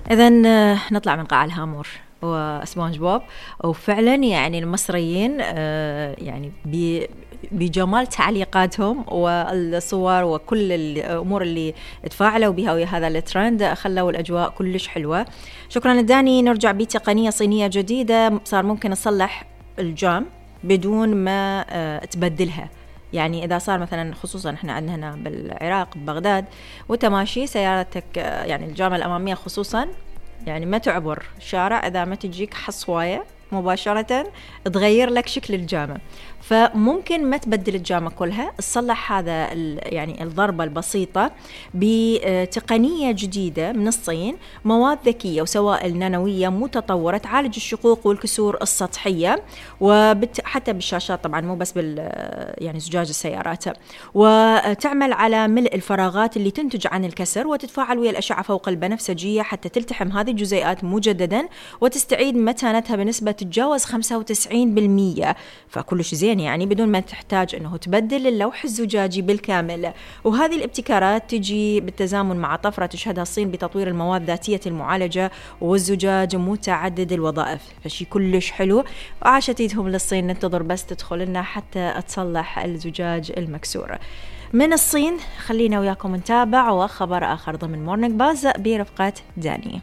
إذن نطلع من قاع الهامور وسبونج بوب. وفعلا يعني المصريين يعني بجمال تعليقاتهم والصور وكل الأمور اللي تفاعلوا بها ويا هذا الترند خلوا الأجواء كلش حلوة. شكرا داني. نرجع بتقنية صينية جديدة، صار ممكن نصلح الجام بدون ما تبدلها. يعني إذا صار مثلا، خصوصا إحنا عندنا هنا بالعراق ببغداد وأنت ماشي سيارتك، يعني الجامة الأمامية خصوصا، يعني ما تعبر الشارع إذا ما تجيك حصواية مباشرة تغير لك شكل الجامة. فممكن ما تبدل الجامة كلها، تصلح هذا يعني الضربة البسيطة بتقنية جديدة من الصين، مواد ذكية وسوائل نانوية متطورة تعالج الشقوق والكسور السطحية، وحتى بالشاشات طبعا، مو بس يعني زجاج السيارات، وتعمل على ملء الفراغات اللي تنتج عن الكسر، وتتفاعل ويا الأشعة فوق البنفسجية حتى تلتحم هذه الجزيئات مجددا وتستعيد متانتها بنسبة تتجاوز 95%. فكلش زين يعني، بدون ما تحتاج أنه تبدل اللوح الزجاجي بالكامل. وهذه الابتكارات تجي بالتزامن مع طفرة تشهدها الصين بتطوير المواد ذاتية المعالجة والزجاج متعدد الوظائف، فشي كلش حلو. وعاشت ايدهم للصين، ننتظر بس تدخل لنا حتى تصلح الزجاج المكسور. من الصين خلينا وياكم نتابع وخبر آخر ضمن مورنينج باز برفقة داني.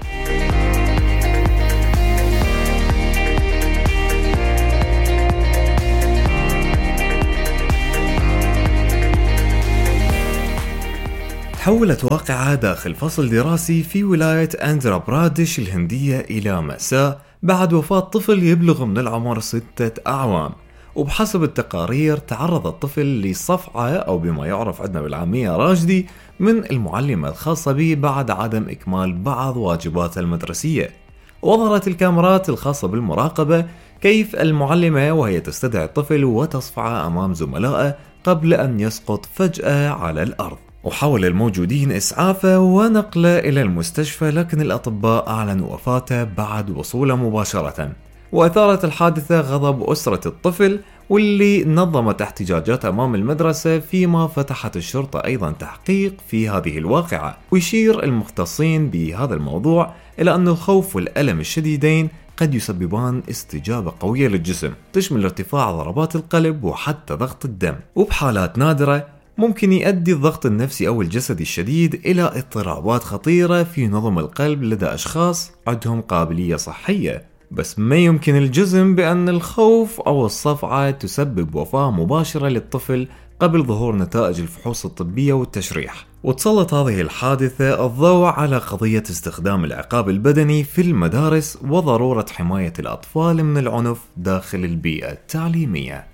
تحولت واقعة داخل فصل دراسي في ولاية أندرا برادش الهندية إلى مأساة بعد وفاة طفل يبلغ من العمر 6 أعوام. وبحسب التقارير تعرض الطفل لصفعة أو بما يعرف عندنا بالعامية راجدي من المعلمة الخاصة به بعد عدم إكمال بعض واجباتها المدرسية. وظهرت الكاميرات الخاصة بالمراقبة كيف المعلمة وهي تستدعي الطفل وتصفعه أمام زملائه قبل أن يسقط فجأة على الأرض. وحاول الموجودين إسعافه ونقله إلى المستشفى، لكن الأطباء أعلنوا وفاته بعد وصوله مباشرة. وأثارت الحادثة غضب أسرة الطفل، واللي نظمت احتجاجات أمام المدرسة، فيما فتحت الشرطة أيضا تحقيق في هذه الواقعة. ويشير المختصين بهذا الموضوع إلى أن الخوف والألم الشديدين قد يسببان استجابة قوية للجسم تشمل ارتفاع ضربات القلب وحتى ضغط الدم، وبحالات نادرة ممكن يؤدي الضغط النفسي أو الجسدي الشديد إلى اضطرابات خطيرة في نظم القلب لدى أشخاص عندهم قابلية صحية. بس ما يمكن الجزم بأن الخوف أو الصفعة تسبب وفاة مباشرة للطفل قبل ظهور نتائج الفحوص الطبية والتشريح. وتسلط هذه الحادثة الضوء على قضية استخدام العقاب البدني في المدارس وضرورة حماية الأطفال من العنف داخل البيئة التعليمية.